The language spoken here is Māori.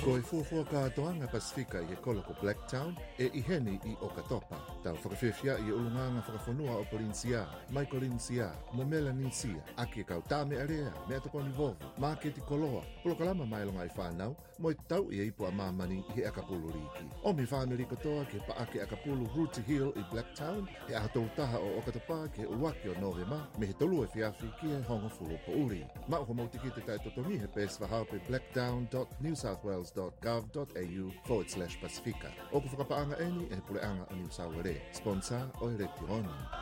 Ko e fuafua katoanga Pasifika i e koloko Blacktown e iheni i Okatopa. Tau whakawhiwhia i ulunganga whakafonua o Polinsia, Michaelinsia, mo Melanesia, aki e kautame area, mea toponi vovo, maketi koloa, polokalama mailonga i whanau, mo i tau i eipo a mamani i he Akapulu riki. O mi whaneri kotoa ke paake Akapulu Rooty Hill i Blacktown, he ahatou taha o Okatopa ke uwaki o Novema, me he tolu e whiawhi ki e hongo fulu po uri. Ma uho mautiki te tai totongi he pes wahaupe blacktown.newsouthwales.gov.au/Pasifika. O ku whakapaanga eni e puleanga o New South Wales. Sponsor o Electroni.